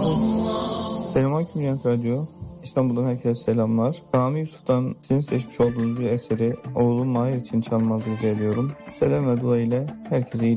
Selamünaleyküm Nihat Radyo. İstanbul'dan herkese selamlar. Rami Yusuf'tan sizin seçmiş olduğunuz bir eseri oğlum Mahir için çalmanızı rica ediyorum. Selam ve dua ile herkese iyi